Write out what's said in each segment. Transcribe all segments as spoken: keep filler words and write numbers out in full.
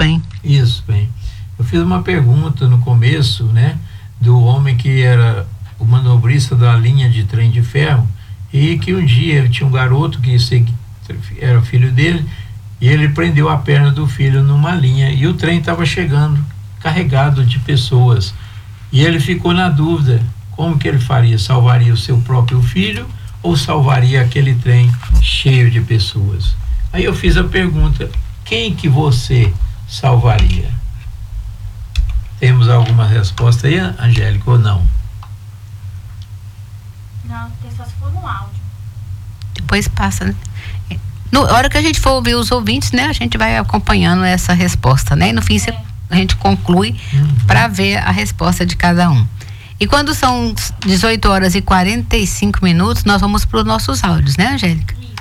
bem. Isso, bem. Eu fiz uma pergunta no começo, né, do homem que era o manobrista da linha de trem de ferro e que um dia tinha um garoto que era filho dele e ele prendeu a perna do filho numa linha e o trem estava chegando carregado de pessoas e ele ficou na dúvida como que ele faria, salvaria o seu próprio filho ou salvaria aquele trem cheio de pessoas. Aí eu fiz a pergunta, quem que você salvaria? Temos alguma resposta aí, Angélica, ou não? Não, tem só se for no áudio. Depois passa, né? Na hora que a gente for ouvir os ouvintes, né, a gente vai acompanhando essa resposta, né? E no fim é. a gente conclui uhum. para ver a resposta de cada um. E quando são dezoito horas e quarenta e cinco minutos, nós vamos para os nossos áudios, né, Angélica? Isso.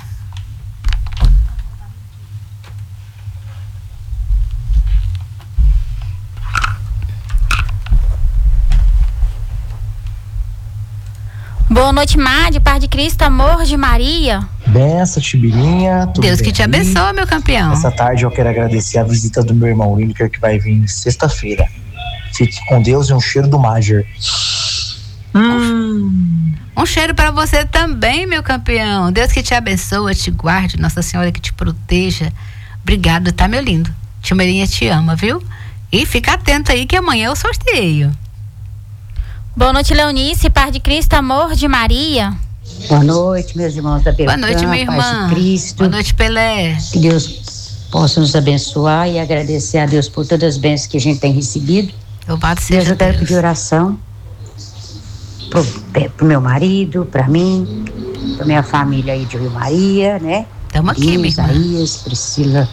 Boa noite, Madi, paz de Cristo, amor de Maria. Benção, Tibirinha. Deus que te abençoe, meu campeão. Essa tarde eu quero agradecer a visita do meu irmão Lineker, que vai vir sexta-feira. Fique com Deus e um cheiro do Major. Hum. Um cheiro para você também, meu campeão. Deus que te abençoe, te guarde, Nossa Senhora que te proteja. Obrigado, tá, meu lindo? Tia Marinha te ama, viu? E fica atento aí que amanhã é o sorteio. Boa noite, Leonice, paz de Cristo, amor de Maria. Boa noite, meus irmãos da Beltrão. Boa noite, minha irmã. Paz de Cristo. Boa noite, Pelé. Que Deus possa nos abençoar e agradecer a Deus por todas as bênçãos que a gente tem recebido. Louvado seja Deus, eu quero pedir oração pro, pro meu marido, pra mim, pra minha família aí de Rio Maria, né? Estamos aqui, minha irmã. Isaías, Priscila,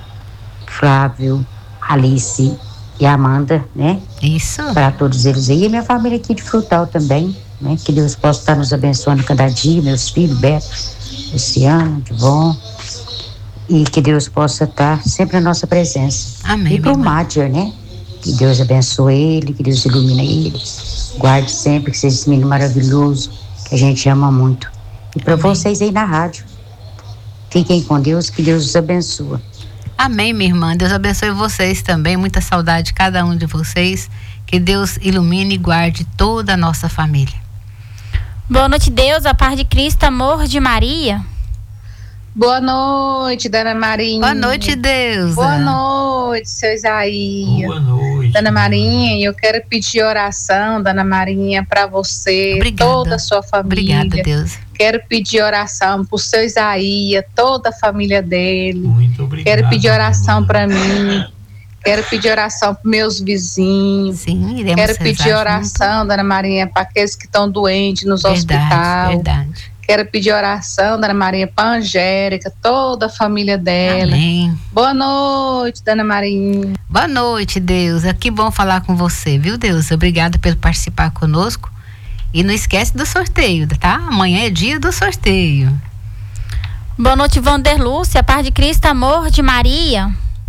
Flávio, Alice e Amanda, né? Isso. Para todos eles aí. E minha família aqui de Frutal também, né? Que Deus possa estar nos abençoando cada dia. Meus filhos, Beto, Luciano, que bom. E que Deus possa estar sempre na nossa presença. Amém. E para o Madier, né? Que Deus abençoe ele, que Deus ilumine ele. Guarde sempre, que seja esse menino maravilhoso, que a gente ama muito. E para vocês aí na rádio. Fiquem com Deus, que Deus os abençoe. Amém, minha irmã. Deus abençoe vocês também. Muita saudade de cada um de vocês. Que Deus ilumine e guarde toda a nossa família. Boa noite, Deus, a paz de Cristo, amor de Maria. Boa noite, Dona Marinha. Boa noite, Deus. Boa noite, seu Isaías. Boa noite. Dona Marinha, eu quero pedir oração, Dona Marinha, para você, Obrigada. toda a sua família. Obrigada, Deus. Quero pedir oração pro seu Isaías, toda a família dele. Muito obrigado. Quero pedir oração para mim. Quero pedir oração para meus vizinhos. Sim, iremos Quero pedir rezar oração, junto. Dona Marinha, para aqueles que estão doentes nos Verdade, hospitais. verdade. Quero pedir oração, Dona Maria, para a Angélica, toda a família dela. Amém. Boa noite, Dona Marinha. Boa noite, Deus. É que bom falar com você, viu, Deus? Obrigada por participar conosco. E não esquece do sorteio, tá? Amanhã é dia do sorteio. Boa noite, Vanderlúcia, paz de Cristo, amor de Maria.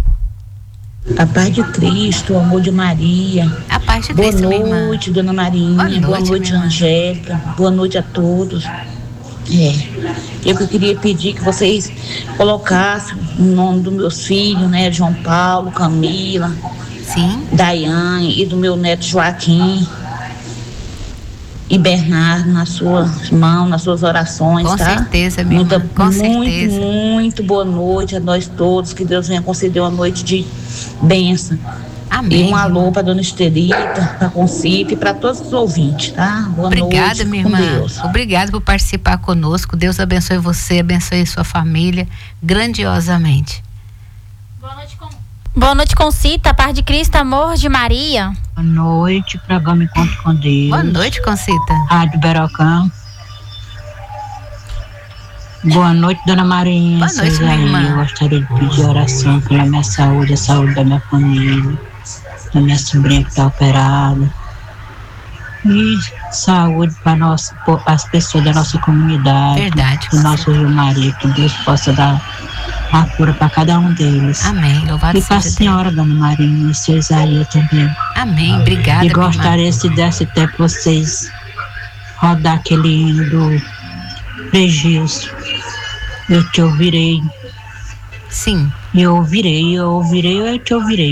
A paz de Cristo, o amor de Maria. A paz de Boa Cristo, minha irmã. noite, Dona Marinha. Boa noite, Boa noite, minha irmã. Angélica. Boa noite a todos. É. Eu que queria pedir que vocês colocassem o nome dos meus filhos, né? João Paulo, Camila, Sim. Daiane e do meu neto Joaquim e Bernardo nas suas mãos, nas suas orações, Com tá? certeza, minha Muita, irmã. Com muito, certeza. muito boa noite a nós todos. Que Deus venha conceder uma noite de bênção. Amém. E um alô para Dona Esterita, para a Concife e para todos os ouvintes, tá? Boa Obrigada, noite, minha com irmã. Deus. Obrigada por participar conosco. Deus abençoe você, abençoe sua família grandiosamente. Boa noite, com... Boa noite, Concita, paz de Cristo, amor de Maria. Boa noite, programa Encontro com Deus. Boa noite, Concita. Rádio Berocão. Boa noite, Dona Marinha. Boa noite, minha irmã. Eu gostaria de pedir oração pela minha saúde, a saúde da minha família, da minha sobrinha que está operada. E saúde para as pessoas da nossa comunidade. Verdade. Do nosso Rio Maria, que Deus possa dar a cura para cada um deles. Amém. Louvado E para a seja senhora, Dona Marinha, e seu Isaías também. Amém. Obrigada, E minha irmã. gostaria, se desse tempo, vocês rodar aquele hino do Regis. Eu te ouvirei. Sim. Eu ouvirei, eu ouvirei, eu te ouvirei.